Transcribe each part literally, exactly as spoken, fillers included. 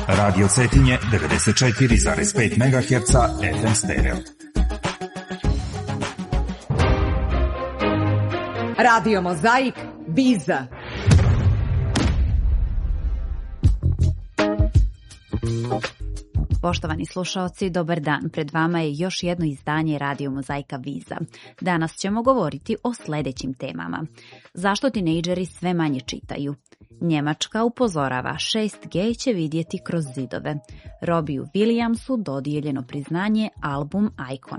Radio Cetinje devedeset četiri zarez pet megaherca F M stereo. Radio Mozaik Biza. Poštovani slušaoci, dobar dan. Pred vama je još jedno izdanje Radio Mozaika Viza. Danas ćemo govoriti o sljedećim temama. Zašto tinejdžeri sve manje čitaju? Njemačka upozorava šest G će vidjeti kroz zidove. Robiju Williamsu dodijeljeno priznanje album Icon.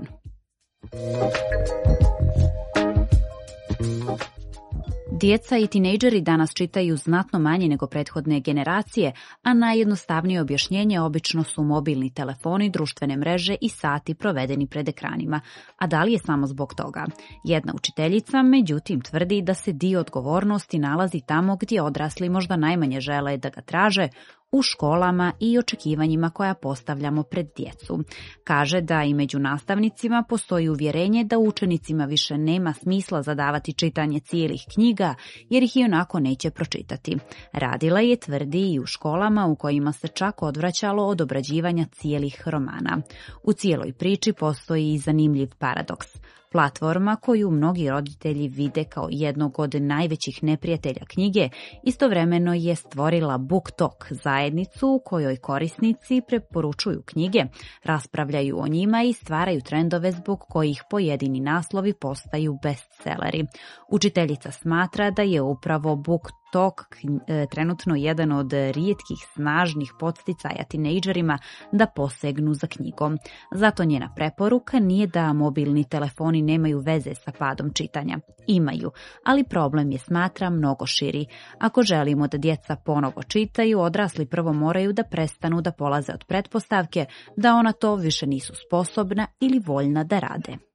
Djeca i tinejdžeri danas čitaju znatno manje nego prethodne generacije, a najjednostavnije objašnjenje obično su mobilni telefoni, društvene mreže i sati provedeni pred ekranima. A da li je samo zbog toga? Jedna učiteljica, međutim, tvrdi da se dio odgovornosti nalazi tamo gdje odrasli možda najmanje žele da ga traže, u školama i očekivanjima koja postavljamo pred djecu. Kaže da i među nastavnicima postoji uvjerenje da učenicima više nema smisla zadavati čitanje cijelih knjiga jer ih i onako neće pročitati. Radila je, tvrdi, i u školama u kojima se čak odvraćalo od obrađivanja cijelih romana. U cijeloj priči postoji i zanimljiv paradoks. Platforma koju mnogi roditelji vide kao jednog od najvećih neprijatelja knjige, istovremeno je stvorila BookTok, zajednicu u kojoj korisnici preporučuju knjige, raspravljaju o njima i stvaraju trendove zbog kojih pojedini naslovi postaju bestselleri. Učiteljica smatra da je upravo BookTok Tok trenutno jedan od rijetkih snažnih podsticaja tinejdžerima da posegnu za knjigom. Zato njena preporuka nije da mobilni telefoni nemaju veze sa padom čitanja. Imaju, ali problem je, smatra, mnogo širi. Ako želimo da djeca ponovo čitaju, odrasli prvo moraju da prestanu da polaze od pretpostavke da ona to više nisu sposobna ili voljna da rade.